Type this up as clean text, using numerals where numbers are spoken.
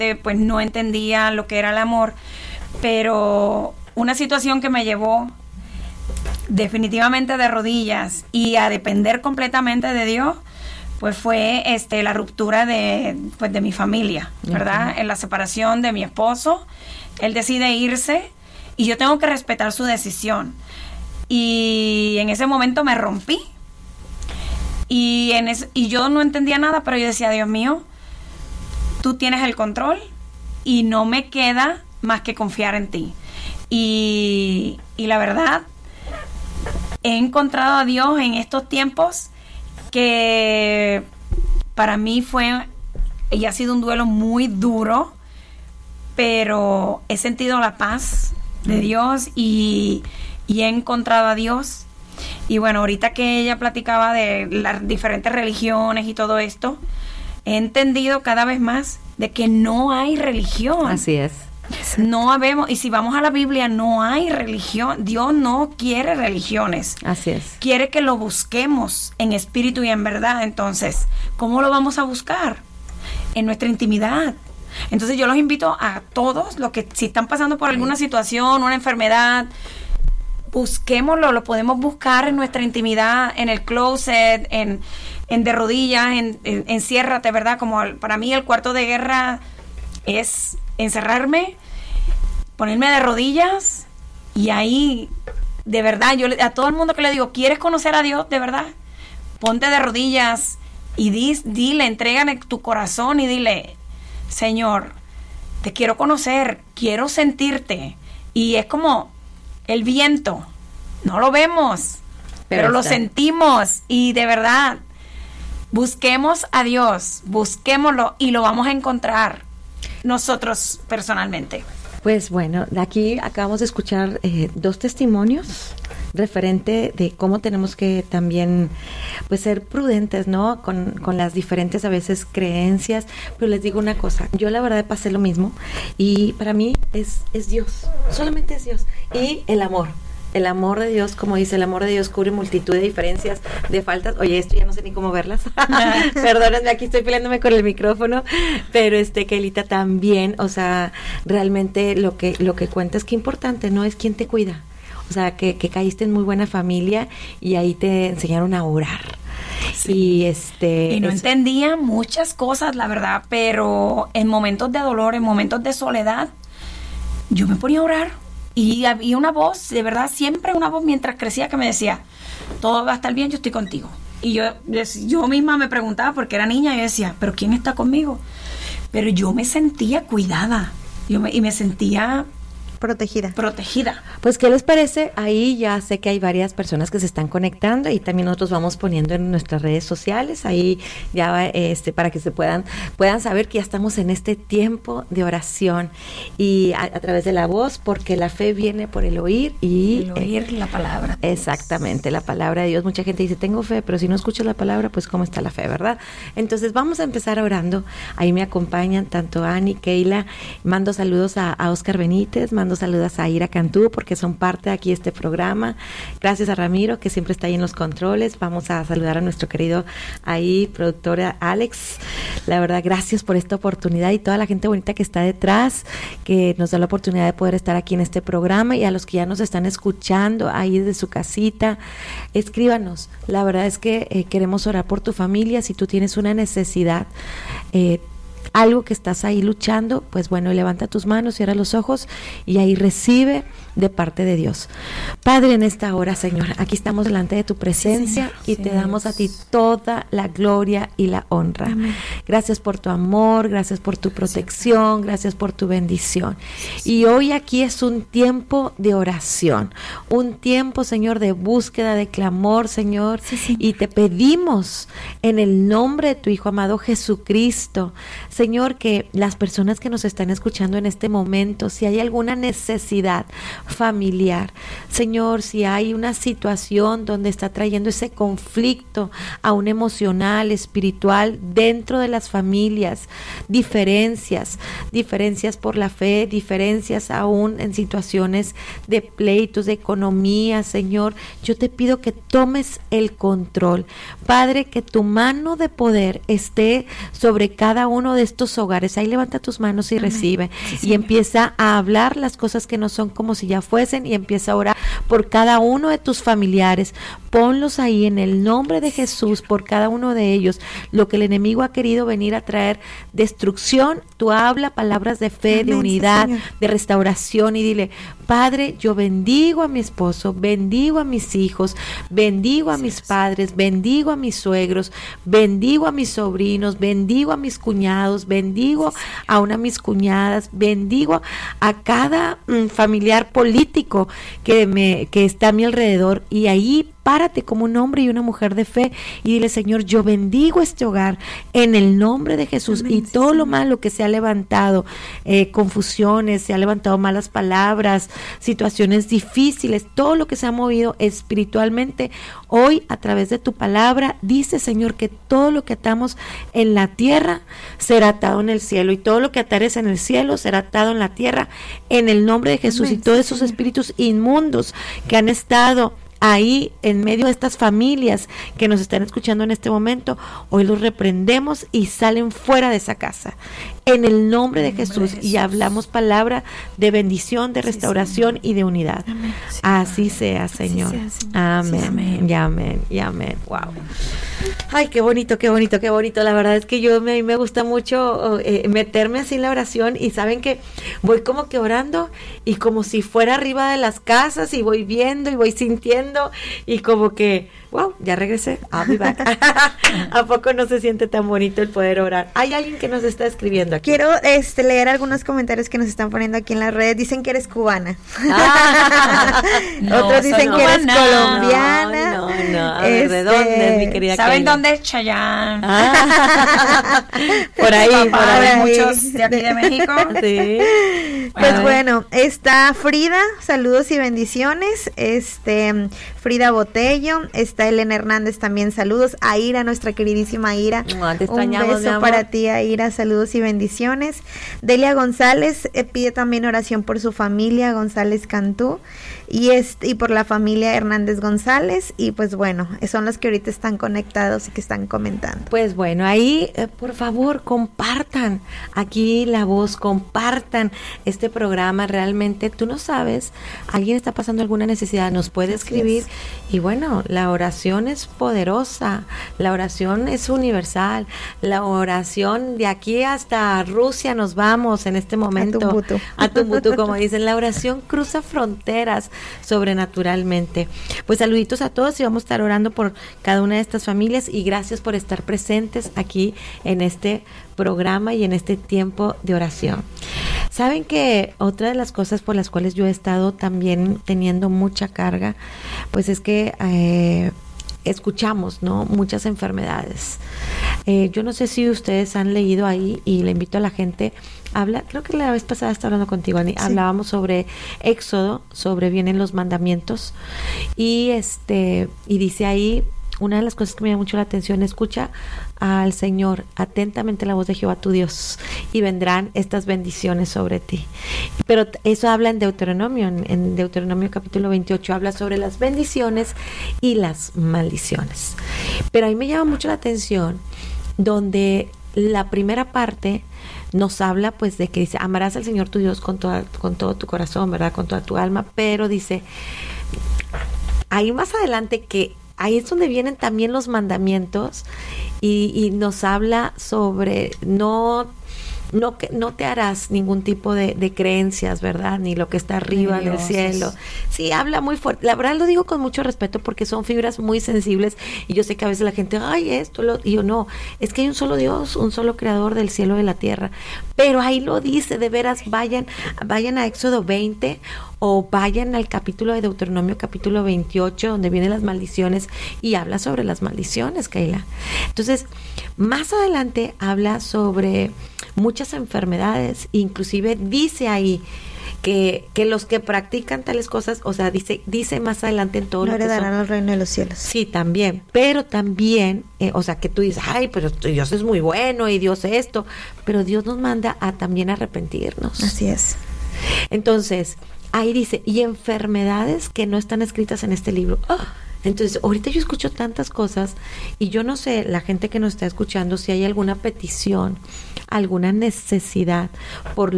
pues no entendía lo que era el amor, pero una situación que me llevó definitivamente de rodillas y a depender completamente de Dios, pues fue la ruptura de mi familia, ¿verdad? En la separación de mi esposo. Él decide irse y yo tengo que respetar su decisión. Y en ese momento me rompí. Y yo no entendía nada, pero yo decía, Dios mío, tú tienes el control y no me queda más que confiar en ti. Y la verdad, he encontrado a Dios en estos tiempos que para mí fue y ha sido un duelo muy duro, pero he sentido la paz de Dios y he encontrado a Dios. Y bueno, ahorita que ella platicaba de las diferentes religiones y todo esto, he entendido cada vez más de que no hay religión. Así es. No habemos, y si vamos a la Biblia, no hay religión. Dios no quiere religiones. Así es. Quiere que lo busquemos en espíritu y en verdad. Entonces, ¿cómo lo vamos a buscar? En nuestra intimidad. Entonces yo los invito a todos, los que si están pasando por alguna situación, una enfermedad, busquémoslo, lo podemos buscar en nuestra intimidad, en el closet, en de rodillas, enciérrate, ¿verdad? Como para mí el cuarto de guerra es encerrarme, ponerme de rodillas y ahí, de verdad, yo a todo el mundo que le digo, ¿quieres conocer a Dios de verdad? Ponte de rodillas y dile, entrégale tu corazón y dile, Señor, te quiero conocer, quiero sentirte. Y es como el viento, no lo vemos, pero lo sentimos. Y de verdad, busquemos a Dios, busquémoslo y lo vamos a encontrar nosotros personalmente. Pues bueno, de aquí acabamos de escuchar 2 testimonios referente de cómo tenemos que también pues ser prudentes, ¿no? Con las diferentes a veces creencias, pero les digo una cosa, yo la verdad pasé lo mismo y para mí es Dios, solamente es Dios y el amor. El amor de Dios, como dice, el amor de Dios cubre multitud de diferencias, de faltas. Oye, esto ya no sé ni cómo verlas. Perdónenme, aquí estoy peleándome con el micrófono. Pero Keilita también, o sea, realmente lo que cuenta es que importante, ¿no? Es quién te cuida. O sea, que caíste en muy buena familia y ahí te enseñaron a orar. Sí. Y no entendía muchas cosas, la verdad, pero en momentos de dolor, en momentos de soledad, yo me ponía a orar. Y había una voz, de verdad, siempre una voz mientras crecía que me decía, todo va a estar bien, yo estoy contigo. Y yo misma me preguntaba, porque era niña, y yo decía, ¿pero quién está conmigo? Pero yo me sentía cuidada, y me sentía protegida. Pues, ¿qué les parece? Ahí ya sé que hay varias personas que se están conectando y también nosotros vamos poniendo en nuestras redes sociales, ahí ya para que se puedan saber que ya estamos en este tiempo de oración y a través de la voz, porque la fe viene por el oír y el oír la palabra. Exactamente, la palabra de Dios. Mucha gente dice, tengo fe, pero si no escucho la palabra, pues ¿cómo está la fe, verdad? Entonces vamos a empezar orando. Ahí me acompañan tanto Ani, Keila, mando saludos a Oscar Benítez, mando saludos a Ira Cantú porque son parte de aquí de este programa. Gracias a Ramiro que siempre está ahí en los controles. Vamos a saludar a nuestro querido ahí productora Alex. La verdad, gracias por esta oportunidad y toda la gente bonita que está detrás, que nos da la oportunidad de poder estar aquí en este programa, y a los que ya nos están escuchando ahí desde su casita, escríbanos. La verdad es que queremos orar por tu familia. Si tú tienes una necesidad, algo que estás ahí luchando, pues bueno, levanta tus manos, cierra los ojos y ahí recibe de parte de Dios. Padre, en esta hora, Señor, aquí estamos delante de tu presencia, sí, y te damos a ti toda la gloria y la honra. Amén. Gracias por tu amor, gracias por tu protección, gracias por tu bendición. Y hoy aquí es un tiempo de oración, un tiempo, Señor, de búsqueda, de clamor, Señor, y te pedimos en el nombre de tu Hijo amado Jesucristo, Señor, que las personas que nos están escuchando en este momento, si hay alguna necesidad familiar, Señor, si hay una situación donde está trayendo ese conflicto aún emocional, espiritual, dentro de las familias, diferencias por la fe, diferencias aún en situaciones de pleitos, de economía, Señor, yo te pido que tomes el control, Padre, que tu mano de poder esté sobre cada uno de estos hogares. Ahí levanta tus manos y recibe. Y empieza a hablar las cosas que no son como si ya fuesen, y empieza a orar por cada uno de tus familiares. Ponlos ahí en el nombre de Jesús, por cada uno de ellos. Lo que el enemigo ha querido venir a traer destrucción, tú habla palabras de fe, de unidad, de restauración, y dile: Padre, yo bendigo a mi esposo, bendigo a mis hijos, bendigo a mis padres, bendigo a mis suegros, bendigo a mis sobrinos, bendigo a mis cuñados, bendigo a una de mis cuñadas, bendigo a cada familiar político que está a mi alrededor. Y ahí párate como un hombre y una mujer de fe y dile: Señor, yo bendigo este hogar en el nombre de Jesús. Amén. Y todo lo malo que se ha levantado, confusiones, se ha levantado malas palabras, situaciones difíciles, todo lo que se ha movido espiritualmente, hoy a través de tu palabra, dice, Señor, que todo lo que atamos en la tierra será atado en el cielo, y todo lo que atares en el cielo será atado en la tierra, en el nombre de Jesús. Amén. Y todos esos espíritus inmundos que han estado ahí en medio de estas familias que nos están escuchando en este momento, hoy los reprendemos y salen fuera de esa casa en el nombre de Jesús, y hablamos palabra de bendición, de restauración y de unidad. Amén. Así sea, Señor. Así sea, Señor. Amén. Amén. Y amén. Y amén. Wow. Ay, qué bonito, qué bonito, qué bonito. La verdad es que a mí me gusta mucho meterme así en la oración, y saben que voy como que orando y como si fuera arriba de las casas, y voy viendo y voy sintiendo, y como que wow, ya regresé. I'll be back. ¿A poco no se siente tan bonito el poder orar? Hay alguien que nos está escribiendo aquí. Quiero leer algunos comentarios que nos están poniendo aquí en las redes. Dicen que eres cubana. Otros dicen que eres colombiana. No. A ver, ¿de dónde es, mi querida? ¿Saben dónde es Chayanne? Por ahí, por ahí. Muchos de aquí de México. Sí. Pues bueno, está Frida, saludos y bendiciones. Frida Botello, está Elena Hernández también, saludos. Aira, nuestra queridísima Aira, te extrañamos, un beso para ti, Aira, saludos y bendiciones. Delia González pide también oración por su familia, González Cantú, y por la familia Hernández González, y pues bueno, son los que ahorita están conectados y que están comentando. Pues bueno, ahí por favor compartan aquí la voz, compartan este programa. Realmente tú no sabes, alguien está pasando alguna necesidad, nos puede escribir, y bueno, la oración es poderosa, la oración es universal, la oración de aquí hasta Rusia nos vamos en este momento, a Tumbutu, como dicen, la oración cruza fronteras sobrenaturalmente. Pues saluditos a todos, y vamos a estar orando por cada una de estas familias, y gracias por estar presentes aquí en este programa y en este tiempo de oración. Saben que otra de las cosas por las cuales yo he estado también teniendo mucha carga, pues es que escuchamos, ¿no?, muchas enfermedades. Yo no sé si ustedes han leído ahí, y le invito a la gente, creo que la vez pasada estaba hablando contigo, Ani, sí. Hablábamos sobre Éxodo, sobre vienen los mandamientos, y dice ahí, una de las cosas que me llama mucho la atención: escucha al Señor atentamente la voz de Jehová tu Dios, y vendrán estas bendiciones sobre ti. Pero eso habla en Deuteronomio, en Deuteronomio capítulo 28, habla sobre las bendiciones y las maldiciones. Pero ahí me llama mucho la atención donde la primera parte nos habla pues de que dice: amarás al Señor tu Dios con todo tu corazón, ¿verdad?, con toda tu alma. Pero dice ahí más adelante que ahí es donde vienen también los mandamientos, y nos habla sobre no te harás ningún tipo de creencias, ¿verdad?, ni lo que está arriba en el cielo. Sí, habla muy fuerte. La verdad lo digo con mucho respeto porque son fibras muy sensibles, y yo sé que a veces la gente, y yo no, es que hay un solo Dios, un solo creador del cielo y de la tierra. Pero ahí lo dice, de veras, vayan a Éxodo 20, o vayan al capítulo de Deuteronomio capítulo 28, donde vienen las maldiciones, y habla sobre las maldiciones, Keila. Entonces, más adelante habla sobre muchas enfermedades, inclusive dice ahí que los que practican tales cosas, o sea, dice más adelante en todo no lo que heredarán el reino de los cielos. Sí, también, pero también, o sea, que tú dices, ay, pero Dios es muy bueno y Dios esto, pero Dios nos manda a también arrepentirnos. Así es. Entonces, ahí dice, y enfermedades que no están escritas en este libro. Entonces, ahorita yo escucho tantas cosas, y yo no sé, la gente que nos está escuchando, si hay alguna petición, alguna necesidad por